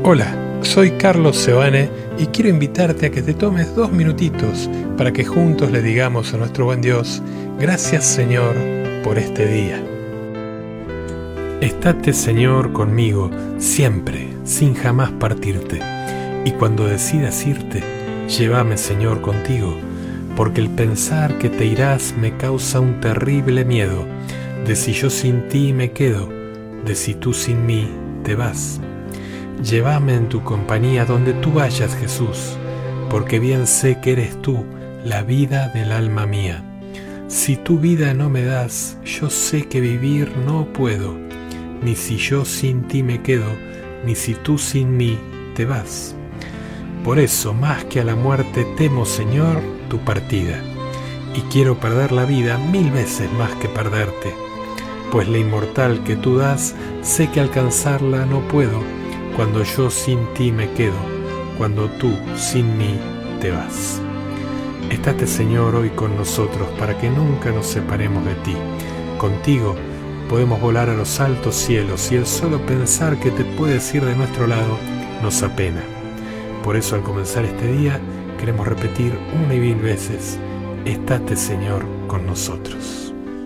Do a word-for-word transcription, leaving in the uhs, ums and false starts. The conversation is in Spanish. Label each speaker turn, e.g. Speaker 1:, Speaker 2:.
Speaker 1: Hola, soy Carlos Sebane y quiero invitarte a que te tomes dos minutitos para que juntos le digamos a nuestro buen Dios, gracias Señor por este día. Estate Señor conmigo siempre, sin jamás partirte, y cuando decidas irte, llévame Señor contigo, porque el pensar que te irás me causa un terrible miedo, de si yo sin ti me quedo, de si tú sin mí te vas. Llévame en tu compañía donde tú vayas, Jesús, porque bien sé que eres tú la vida del alma mía. Si tu vida no me das, yo sé que vivir no puedo, ni si yo sin ti me quedo, ni si tú sin mí te vas. Por eso, más que a la muerte, temo, Señor, tu partida, y quiero perder la vida mil veces más que perderte, pues la inmortal que tú das, sé que alcanzarla no puedo, cuando yo sin ti me quedo, cuando tú sin mí te vas. Estate, Señor, hoy con nosotros para que nunca nos separemos de ti. Contigo podemos volar a los altos cielos y el solo pensar que te puedes ir de nuestro lado nos apena. Por eso al comenzar este día queremos repetir una y mil veces, estate, Señor, con nosotros.